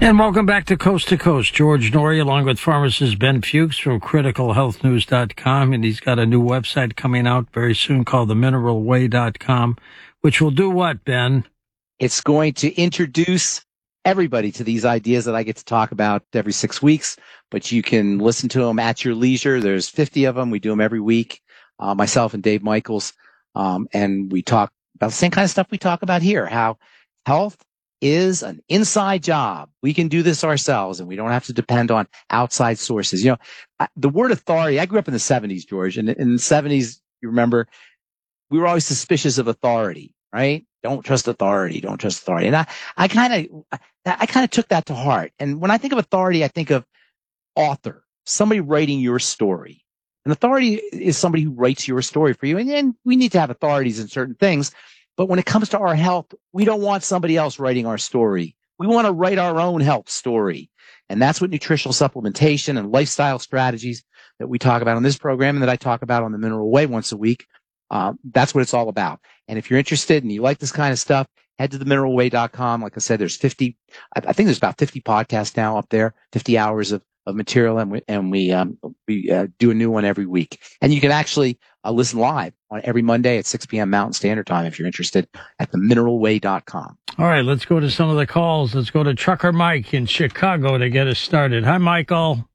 And welcome back to Coast. George Noory, along with pharmacist Ben Fuchs from criticalhealthnews.com. And he's got a new website coming out very soon called themineralway.com, which will do what, Ben? It's going to introduce everybody to these ideas that I get to talk about every 6 weeks, but you can listen to them at your leisure. There's 50 of them. We do them every week, myself and Dave Michaels. And we talk about the same kind of stuff we talk about here, how health is an inside job. We can do this ourselves, and we don't have to depend on outside sources. You know, the word authority, I grew up in the 70s, George, and in the 70s, you remember, we were always suspicious of authority, right? Don't trust authority. Don't trust authority. And I kind of took that to heart. And when I think of authority, I think of author, somebody writing your story. An authority is somebody who writes your story for you. And then we need to have authorities in certain things. But when it comes to our health, we don't want somebody else writing our story. We want to write our own health story. And that's what nutritional supplementation and lifestyle strategies that we talk about on this program and that I talk about on the Mineral Way once a week. That's what it's all about. And if you're interested and you like this kind of stuff, head to themineralway.com. Like I said, there's I think there's about 50 podcasts now up there, 50 hours of material. And we do a new one every week. And you can actually listen live on every Monday at 6 p.m. Mountain Standard Time if you're interested at themineralway.com. All right, let's go to some of the calls. Let's go to Trucker Mike in Chicago to get us started. Hi, Michael.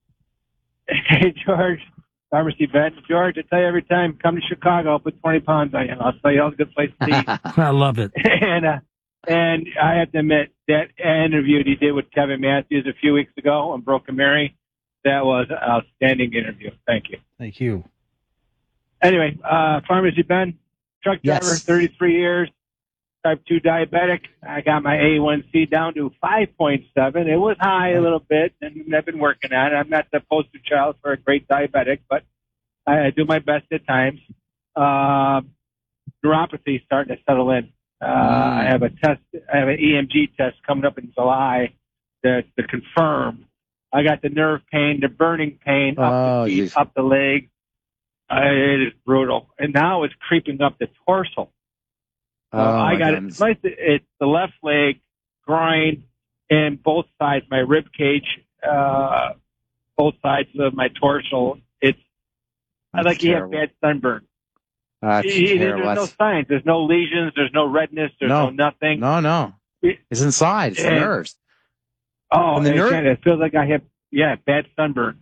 Hey, George. Pharmacy vet. George, I tell you every time, come to Chicago, I'll put 20 pounds on you. I'll tell you all the good place to eat. I love it. And I have to admit, that interview he did with Kevin Matthews a few weeks ago on Broken Mary, that was an outstanding interview. Thank you. Thank you. Anyway, Pharmacy Ben, truck driver, Yes. 33 years, type 2 diabetic. I got my A1C down to 5.7. It was high a little bit, and I've been working on it. I'm not the poster child for a great diabetic, but I do my best at times. Neuropathy is starting to settle in. I have an EMG test coming up in July to confirm. I got the nerve pain, the burning pain up the feet, up the legs. It is brutal. And now it's creeping up the torso. I got it. It's the left leg, groin, and both sides, my rib cage, both sides of my torso. I like you have bad sunburn. There's no signs. There's no lesions. There's no redness. There's no nothing. No. It's inside. It's the nerves. Oh, it feels like I have bad sunburn.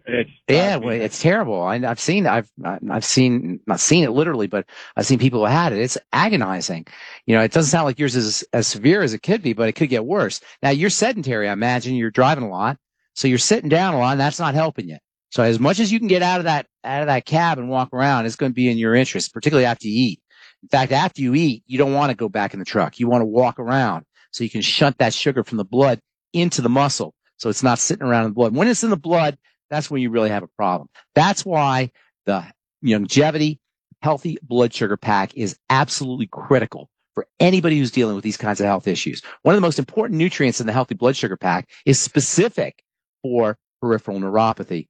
It's terrible. I've seen not seen it literally, but I've seen people who had it. It's agonizing. You know, it doesn't sound like yours is as severe as it could be, but it could get worse. Now you're sedentary. I imagine you're driving a lot, so you're sitting down a lot, and that's not helping you. So as much as you can get out of that cab and walk around, it's going to be in your interest, particularly after you eat. In fact, after you eat, you don't want to go back in the truck. You want to walk around so you can shunt that sugar from the blood into the muscle. So it's not sitting around in the blood. When it's in the blood, that's when you really have a problem. That's why the Longevity Healthy Blood Sugar Pack is absolutely critical for anybody who's dealing with these kinds of health issues. One of the most important nutrients in the Healthy Blood Sugar Pack is specific for peripheral neuropathy.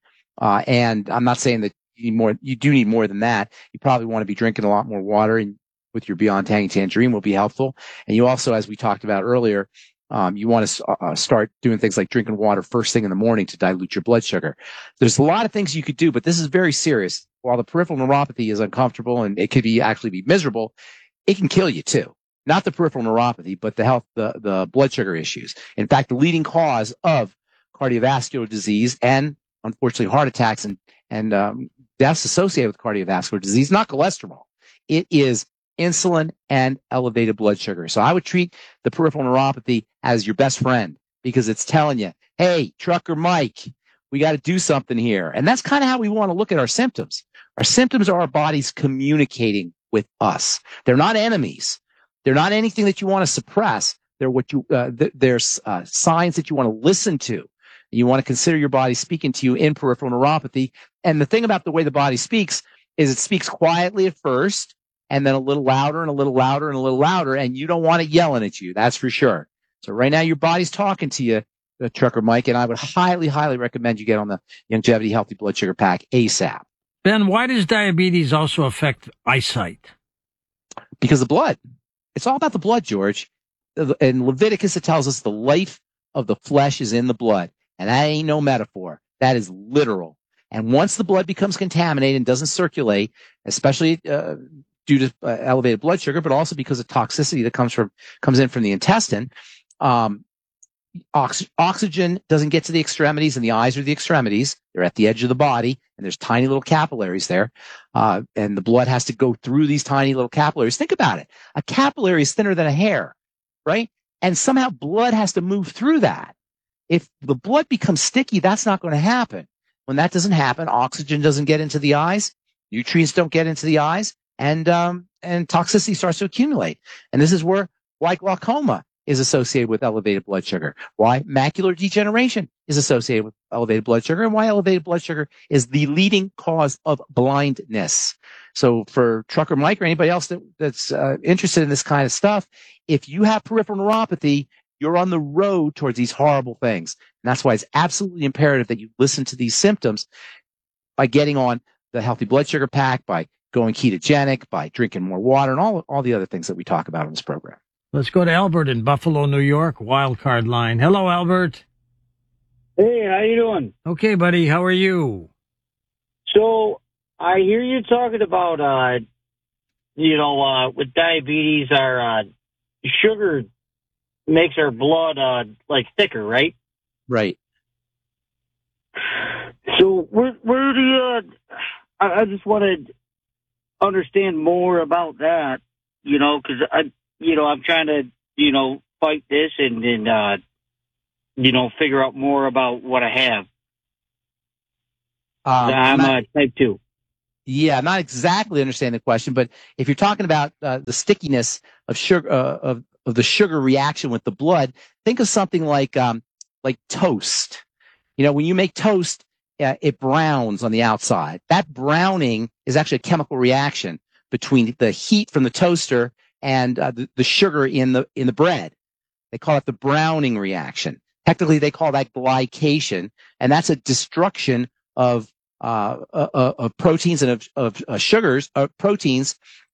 And I'm not saying that you do need more than that. You probably want to be drinking a lot more water, and with your Beyond Tangy Tangerine will be helpful. And you also, as we talked about earlier, you want to start doing things like drinking water first thing in the morning to dilute your blood sugar. There's a lot of things you could do, but this is very serious. While the peripheral neuropathy is uncomfortable and it could actually be miserable, it can kill you too. Not the peripheral neuropathy, but the blood sugar issues. In fact, the leading cause of cardiovascular disease and unfortunately heart attacks and deaths associated with cardiovascular disease, not cholesterol. It is insulin and elevated blood sugar. So I would treat the peripheral neuropathy as your best friend because it's telling you, hey, Trucker Mike, we got to do something here. And that's kind of how we want to look at our symptoms. Our symptoms are our bodies communicating with us. They're not enemies. They're not anything that you want to suppress. They're there's signs that you want to listen to. You want to consider your body speaking to you in peripheral neuropathy. And the thing about the way the body speaks is it speaks quietly at first, and then a little louder and a little louder and a little louder, and you don't want it yelling at you. That's for sure. So right now your body's talking to you, Trucker Mike, and I would highly, highly recommend you get on the Longevity Healthy Blood Sugar Pack ASAP. Ben, why does diabetes also affect eyesight? Because the blood. It's all about the blood, George. In Leviticus, it tells us the life of the flesh is in the blood. And that ain't no metaphor. That is literal. And once the blood becomes contaminated and doesn't circulate, especially due to elevated blood sugar, but also because of toxicity that comes in from the intestine, oxygen doesn't get to the extremities, and the eyes are the extremities. They're at the edge of the body, and there's tiny little capillaries there. And the blood has to go through these tiny little capillaries. Think about it. A capillary is thinner than a hair, right? And somehow blood has to move through that. If the blood becomes sticky, that's not going to happen. When that doesn't happen, oxygen doesn't get into the eyes, nutrients don't get into the eyes, and toxicity starts to accumulate. And this is why glaucoma is associated with elevated blood sugar, why macular degeneration is associated with elevated blood sugar, and why elevated blood sugar is the leading cause of blindness. So for Trucker Mike or anybody else that's interested in this kind of stuff, if you have peripheral neuropathy, you're on the road towards these horrible things. And that's why it's absolutely imperative that you listen to these symptoms by getting on the healthy blood sugar pack, by going ketogenic, by drinking more water, and all the other things that we talk about on this program. Let's go to Albert in Buffalo, New York, wildcard line. Hello, Albert. Hey, how you doing? Okay, buddy. How are you? So I hear you talking about, with diabetes, our sugar makes our blood thicker, right? Right. So where do you? I just want to understand more about that, because I'm trying to fight this and figure out more about what I have. I'm type 2. Yeah, not exactly understand the question, but if you're talking about the stickiness of sugar of the sugar reaction with the blood, think of something like toast. When you make toast, it browns on the outside. That browning is actually a chemical reaction between the heat from the toaster and the sugar in the bread. They call it the browning reaction. Technically, they call that glycation, and that's a destruction of proteins and of sugars, proteins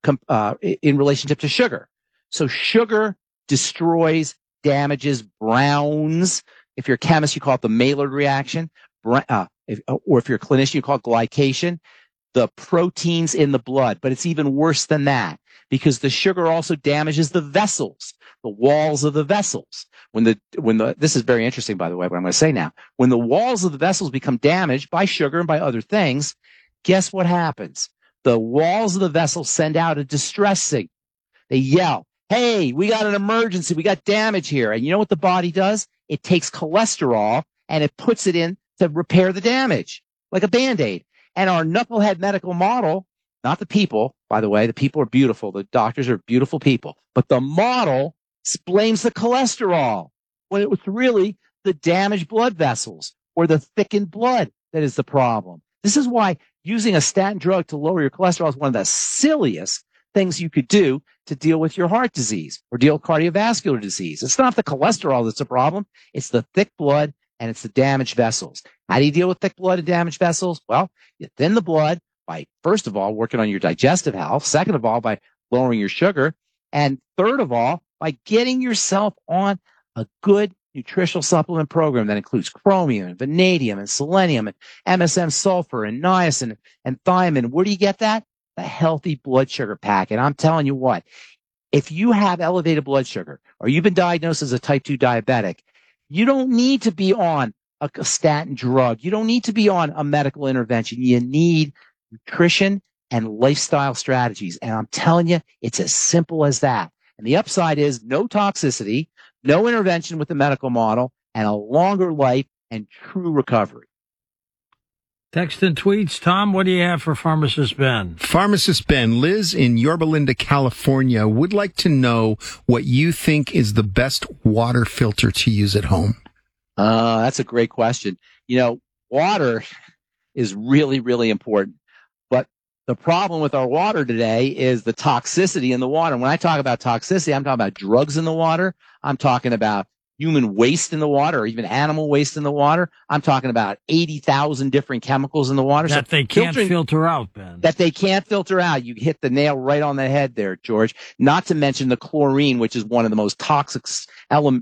in relationship to sugar. So sugar destroys, damages, browns. If you're a chemist, you call it the Maillard reaction. Or if you're a clinician, you call it glycation. The proteins in the blood. But it's even worse than that, because the sugar also damages the vessels, the walls of the vessels. This is very interesting, by the way, what I'm going to say now. When the walls of the vessels become damaged by sugar and by other things, guess what happens? The walls of the vessels send out a distress signal. They yell, hey, we got an emergency. We got damage here. And you know what the body does? It takes cholesterol and it puts it in to repair the damage, like a Band-Aid. And our knucklehead medical model, not the people, by the way, the people are beautiful. The doctors are beautiful people. But the model blames the cholesterol when it was really the damaged blood vessels or the thickened blood that is the problem. This is why using a statin drug to lower your cholesterol is one of the silliest things you could do to deal with your heart disease or deal with cardiovascular disease. It's not the cholesterol that's the problem. It's the thick blood and it's the damaged vessels. How do you deal with thick blood and damaged vessels? Well, you thin the blood by, first of all, working on your digestive health. Second of all, by lowering your sugar. And third of all, by getting yourself on a good nutritional supplement program that includes chromium and vanadium and selenium and MSM sulfur and niacin and thiamine. Where do you get that? The healthy blood sugar pack. And I'm telling you what, if you have elevated blood sugar or you've been diagnosed as a type 2 diabetic, you don't need to be on a statin drug. You don't need to be on a medical intervention. You need nutrition and lifestyle strategies. And I'm telling you, it's as simple as that. And the upside is no toxicity, no intervention with the medical model, and a longer life and true recovery. Text and tweets. Tom, what do you have for Pharmacist Ben? Pharmacist Ben, Liz in Yorba Linda, California, would like to know what you think is the best water filter to use at home. That's a great question. Water is really, really important. But the problem with our water today is the toxicity in the water. When I talk about toxicity, I'm talking about drugs in the water. I'm talking about human waste in the water or even animal waste in the water. I'm talking about 80,000 different chemicals in the water. That they can't filter out, Ben. That they can't filter out. You hit the nail right on the head there, George. Not to mention the chlorine, which is one of the most toxic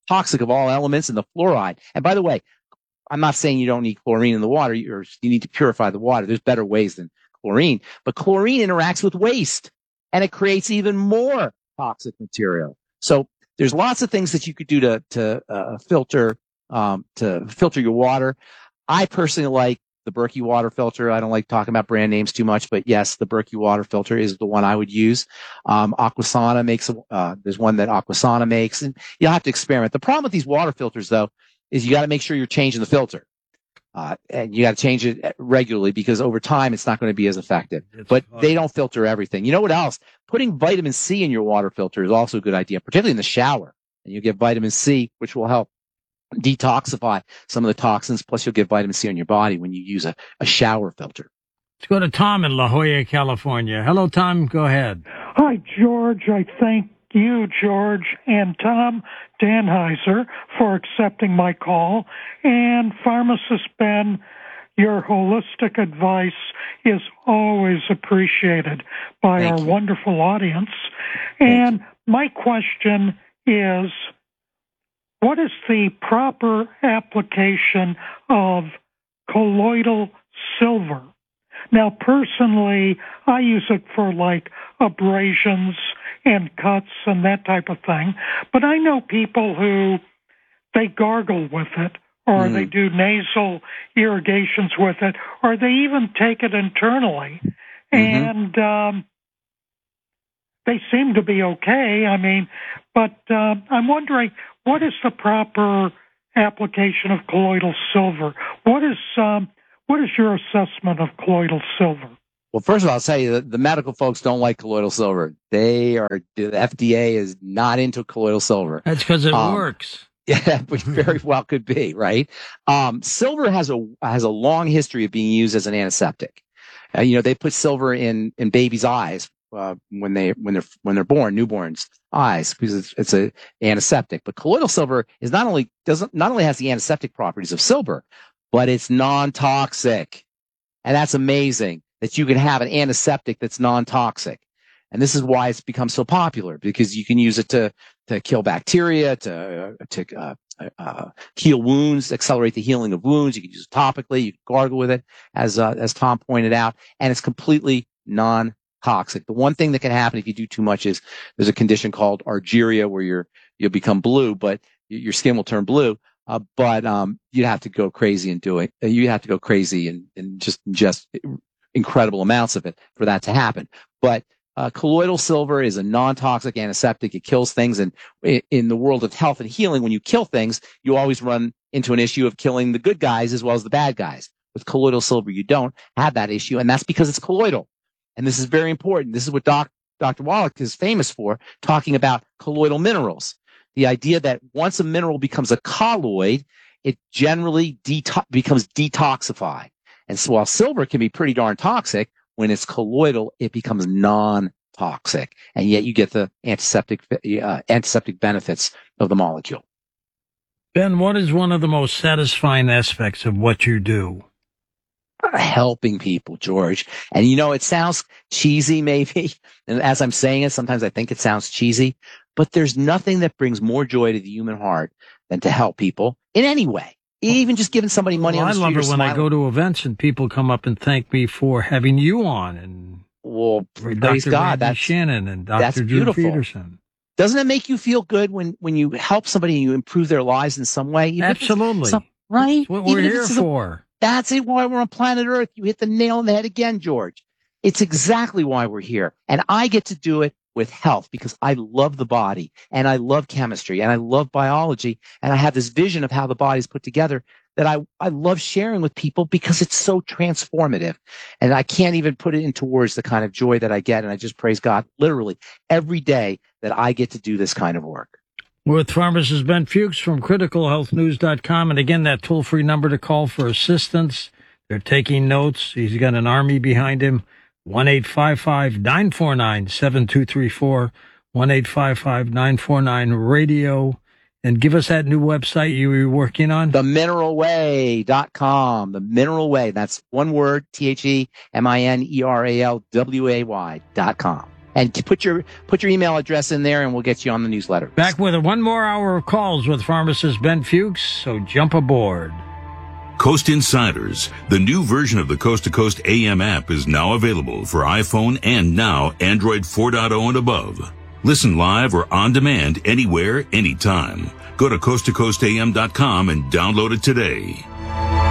toxic of all elements, and the fluoride. And by the way, I'm not saying you don't need chlorine in the water, or you need to purify the water. There's better ways than chlorine, but chlorine interacts with waste and it creates even more toxic material. So there's lots of things that you could do to filter your water. I personally like the Berkey water filter. I don't like talking about brand names too much, but yes, the Berkey water filter is the one I would use. Aquasana makes, there's one that Aquasana makes, and you'll have to experiment. The problem with these water filters though, is you got to make sure you're changing the filter. And you got to change it regularly because over time it's not going to be as effective. But they don't filter everything. You know what else? Putting vitamin C in your water filter is also a good idea, particularly in the shower. And you get vitamin C, which will help detoxify some of the toxins. Plus you'll get vitamin C on your body when you use a shower filter. Let's go to Tom in La Jolla, California. Hello, Tom. Go ahead. Hi, George. I thank you, George, and Tom Danheiser for accepting my call. And Pharmacist Ben, your holistic advice is always appreciated by our wonderful audience. And my question is, what is the proper application of colloidal silver? Now, personally, I use it for like abrasions and cuts and that type of thing. But I know people who, they gargle with it, or they do nasal irrigations with it, or they even take it internally. And they seem to be okay. I mean, but I'm wondering, what is the proper application of colloidal silver? What is your assessment of colloidal silver? Well, first of all, I'll tell you, the medical folks don't like colloidal silver. The FDA is not into colloidal silver. That's because it works. Yeah, which very well could be, right? Silver has a long history of being used as an antiseptic. They put silver in babies' eyes when they're born, newborns' eyes, because it's an antiseptic. But colloidal silver is not only has the antiseptic properties of silver, but it's non-toxic, and that's amazing that you can have an antiseptic that's non-toxic. And this is why it's become so popular, because you can use it to kill bacteria, to heal wounds, accelerate the healing of wounds. You can use it topically. You can gargle with it, as Tom pointed out, and it's completely non-toxic. The one thing that can happen if you do too much is there's a condition called argyria where you'll become blue, but your skin will turn blue. But you'd have to go crazy and do it. You have to go crazy and just incredible amounts of it for that to happen. But colloidal silver is a non-toxic antiseptic. It kills things. And in the world of health and healing, when you kill things, you always run into an issue of killing the good guys as well as the bad guys. With colloidal silver, you don't have that issue. And that's because it's colloidal. And this is very important. This is what Dr. Wallach is famous for, talking about colloidal minerals. The idea that once a mineral becomes a colloid, it generally becomes detoxified. And so while silver can be pretty darn toxic, when it's colloidal, it becomes non-toxic. And yet you get the antiseptic benefits of the molecule. Ben, what is one of the most satisfying aspects of what you do? Helping people, George. And it sounds cheesy maybe. And as I'm saying it, sometimes I think it sounds cheesy, but there's nothing that brings more joy to the human heart than to help people in any way. Even just giving somebody money on the street. I love it when I go to events and people come up and thank me for having you on. And praise God. That's Shannon and Dr. Drew Peterson. Doesn't it make you feel good when you help somebody and you improve their lives in some way? Absolutely. Right? That's what we're here for. That's it. Why we're on planet Earth. You hit the nail on the head again, George. It's exactly why we're here. And I get to do it with health because I love the body and I love chemistry and I love biology. And I have this vision of how the body's put together that I love sharing with people because it's so transformative. And I can't even put it into words, the kind of joy that I get. And I just praise God literally every day that I get to do this kind of work. With pharmacist Ben Fuchs from criticalhealthnews.com. And again, that toll-free number to call for assistance. They're taking notes. He's got an army behind him. 1-855-949-7234. 1-855-949-radio. And give us that new website you were working on. TheMineralWay.com. The Mineral Way. That's one word, TheMineralWay.com. And put your email address in there, and we'll get you on the newsletter. Back with one more hour of calls with pharmacist Ben Fuchs, so jump aboard. Coast Insiders, the new version of the Coast to Coast AM app, is now available for iPhone and now Android 4.0 and above. Listen live or on demand anywhere, anytime. Go to coasttocoastam.com and download it today.